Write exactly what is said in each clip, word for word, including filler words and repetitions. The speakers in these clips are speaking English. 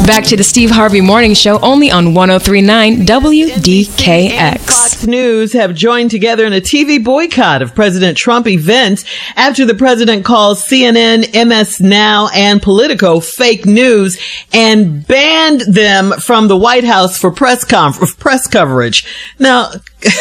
Back to the Steve Harvey Morning Show, only on one oh three point nine W D K X. Fox News have joined together in a T V boycott of President Trump events after the president calls C N N, M S Now, and Politico fake news and banned them from the White House for press conf- press coverage. Now,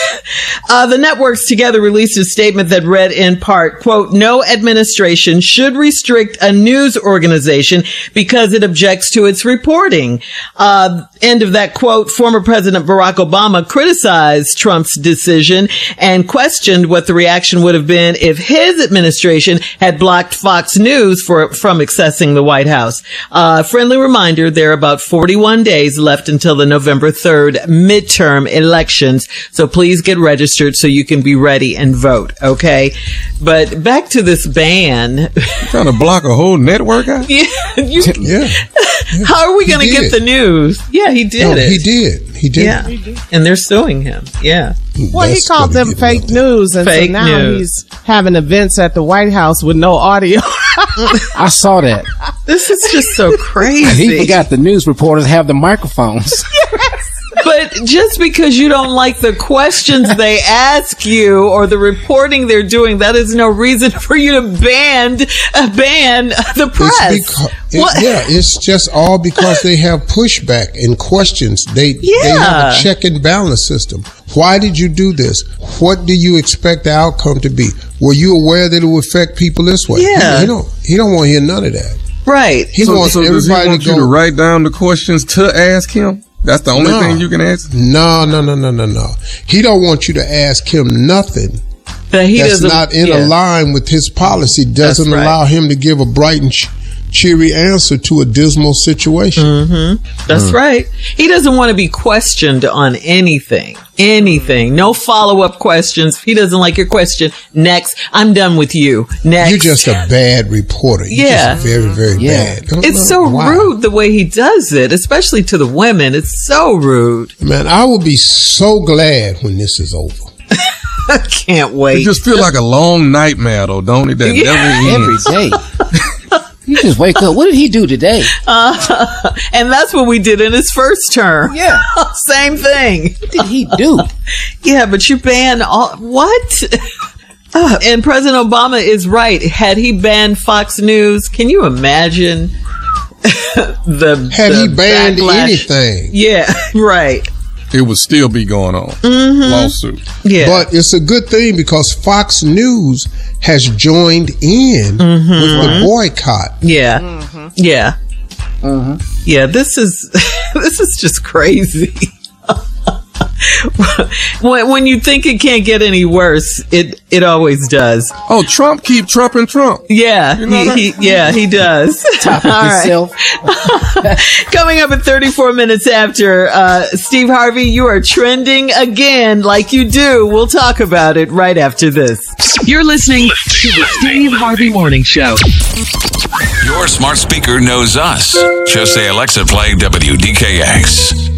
uh, the networks together released a statement that read in part, quote, "No administration should restrict a news organization because it objects to its reporting." Uh, end of that quote. Former President Barack Obama criticized Trump's decision and questioned what the reaction would have been if his administration had blocked Fox News for, from accessing the White House. Uh, friendly reminder, there are about forty-one days left until the November third midterm elections. So please get registered so you can be ready and vote. Okay. But back to this ban. You're trying to block a whole network out? Yeah. You, yeah. How are we going to get the news? Yeah, he did no, it. He did. He did. Yeah. He did. And they're suing him. Yeah. Well, That's he called them fake news, and fake so now news. he's having events at the White House with no audio. I saw that. This is just so crazy. And he forgot the news reporters have the microphones. But just because you don't like the questions they ask you or the reporting they're doing, that is no reason for you to ban uh, ban the press. It's beca- it, yeah, it's just all because they have pushback and questions. They yeah. they have a check and balance system. Why did you do this? What do you expect the outcome to be? Were you aware that it would affect people this way? Yeah. He, he don't. He don't want to hear none of that. Right. He so, wants so does he everybody want to you go. to write down the questions to ask him? That's the only No. thing you can ask? No, no, no, no, no, no. He don't want you to ask him nothing That he that's doesn't, not in yeah. line with his policy. Doesn't That's right. allow him to give a bright and ch- cheery answer to a dismal situation. Mm-hmm. That's mm. right. He doesn't want to be questioned on anything. Anything. No follow-up questions. If he doesn't like your question, next. I'm done with you. Next. You're just a bad reporter. You're yeah. just very, very Yeah. bad. It's so Why? rude the way he does it, especially to the women. It's so rude. Man, I will be so glad when this is over. I can't wait. It just feels like a long nightmare, though, don't it? That Yeah. never Every ends. day. You just wake up. What did he do today? Uh, and that's what we did in his first term. Yeah. Same thing. What did he do? Yeah, but you ban all, what? Uh, and President Obama is right. Had he banned Fox News, can you imagine the Had the he banned backlash? anything. Yeah, right. It would still be going on. Mm-hmm. Lawsuit. Yeah. But it's a good thing because Fox News has joined in Mm-hmm. with the boycott. Yeah. Mm-hmm. Yeah. Mm-hmm. Yeah, this is this is just crazy. when, when you think it can't get any worse, it it always does. Oh, Trump keep trumping Trump. Yeah, You know he, he yeah he does. Topic All right. yourself. Coming up at thirty-four minutes after, uh, Steve Harvey, you are trending again like you do. We'll talk about it right after this. You're listening to the Steve Harvey Morning Show. Your smart speaker knows us. Just say, Alexa, play W D K X.